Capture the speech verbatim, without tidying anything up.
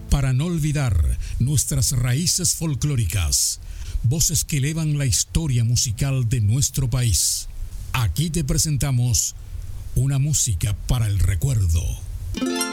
para no olvidar nuestras raíces folclóricas, voces que elevan la historia musical de nuestro país. Aquí te presentamos una música para el recuerdo.